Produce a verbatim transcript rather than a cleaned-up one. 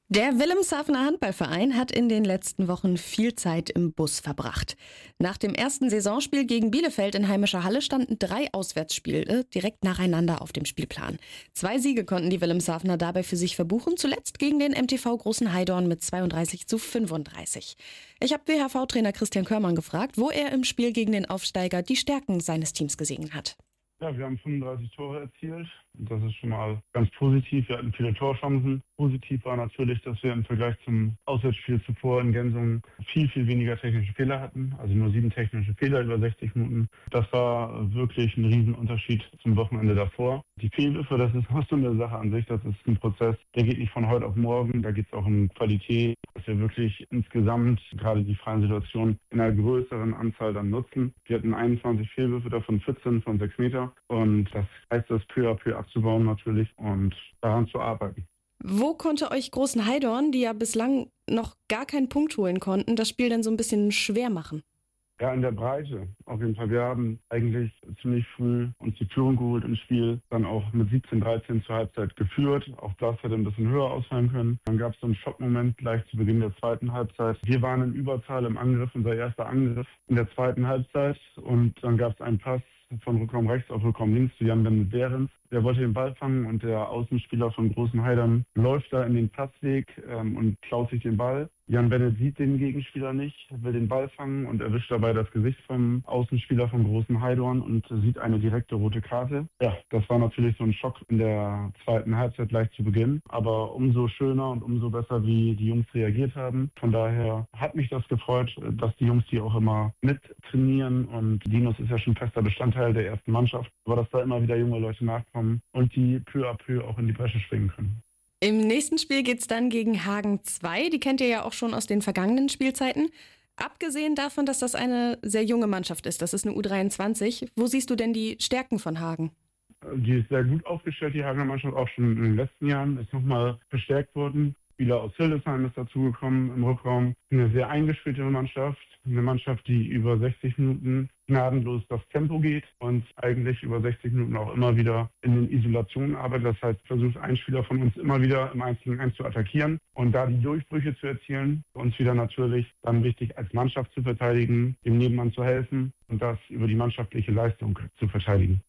Der Wilhelmshavener Handballverein hat in den letzten Wochen viel Zeit im Bus verbracht. Nach dem ersten Saisonspiel gegen Bielefeld in heimischer Halle standen drei Auswärtsspiele direkt nacheinander auf dem Spielplan. Zwei Siege konnten die Wilhelmshavener dabei für sich verbuchen, zuletzt gegen den M T V Großen Heidorn mit zweiunddreißig zu fünfunddreißig. Ich habe W H V-Trainer Christian Körmann gefragt, wo er im Spiel gegen den Aufsteiger die Stärken seines Teams gesehen hat. Ja, wir haben fünfunddreißig Tore erzielt. Das ist schon mal ganz positiv. Wir hatten viele Torchancen. Positiv war natürlich, dass wir im Vergleich zum Auswärtsspiel zuvor in Gensungen viel, viel weniger technische Fehler hatten. Also nur sieben technische Fehler über sechzig Minuten. Das war wirklich ein Riesenunterschied zum Wochenende davor. Die Fehlwürfe, das ist auch so eine Sache an sich. Das ist ein Prozess, der geht nicht von heute auf morgen. Da geht es auch um Qualität, dass wir wirklich insgesamt gerade die freien Situationen in einer größeren Anzahl dann nutzen. Wir hatten einundzwanzig Fehlwürfe, davon vierzehn von sechs Meter. Und das heißt, das peu à peu abzubauen natürlich und daran zu arbeiten. Wo konnte euch Großen Heidorn, die ja bislang noch gar keinen Punkt holen konnten, das Spiel dann so ein bisschen schwer machen? Ja, in der Breite. Auf jeden Fall. Wir haben eigentlich ziemlich früh uns die Führung geholt im Spiel, dann auch mit siebzehn dreizehn zur Halbzeit geführt. Auch das hätte ein bisschen höher ausfallen können. Dann gab es so einen Schockmoment gleich zu Beginn der zweiten Halbzeit. Wir waren in Überzahl im Angriff, unser erster Angriff in der zweiten Halbzeit. Und dann gab es einen Pass von Rückraum rechts auf Rückraum links zu Jan-Bennett Behrens. Der wollte den Ball fangen und der Außenspieler von Großen Heidern läuft da in den Passweg ähm, und klaut sich den Ball. Jan-Bennett sieht den Gegenspieler nicht, will den Ball fangen und erwischt dabei das Gesicht vom Außenspieler von Großen Heidorn und sieht eine direkte rote Karte. Ja, das war natürlich so ein Schock in der zweiten Halbzeit gleich zu Beginn. Aber umso schöner und umso besser, wie die Jungs reagiert haben. Von daher hat mich das gefreut, dass die Jungs die auch immer mit trainieren. Und Linus ist ja schon fester Bestandteil der ersten Mannschaft. Aber dass da immer wieder junge Leute nachkommen und die peu à peu auch in die Bresche springen können. Im nächsten Spiel geht's dann gegen Hagen zwei. Die kennt ihr ja auch schon aus den vergangenen Spielzeiten. Abgesehen davon, dass das eine sehr junge Mannschaft ist, das ist eine U dreiundzwanzig. Wo siehst du denn die Stärken von Hagen? Die ist sehr gut aufgestellt, die Hagener Mannschaft, auch schon in den letzten Jahren. Ist nochmal verstärkt worden. Spieler aus Hildesheim ist dazugekommen im Rückraum. Eine sehr eingespielte Mannschaft. Eine Mannschaft, die über sechzig Minuten gnadenlos das Tempo geht und eigentlich über sechzig Minuten auch immer wieder in den Isolationen arbeitet. Das heißt, versucht ein Spieler von uns immer wieder im eins gegen eins zu attackieren und da die Durchbrüche zu erzielen. Uns wieder natürlich dann wichtig, als Mannschaft zu verteidigen, dem Nebenmann zu helfen und das über die mannschaftliche Leistung zu verteidigen.